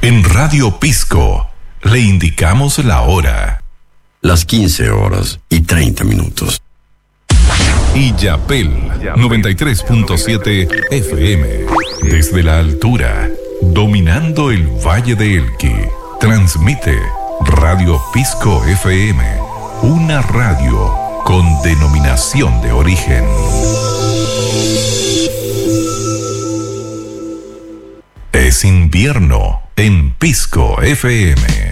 En Radio Pisco le indicamos la hora. Las 15:30. Illapel 93.7 FM. Desde la altura, dominando el Valle de Elqui, transmite Radio Pisco FM, una radio con denominación de origen. Es invierno en Pisco FM.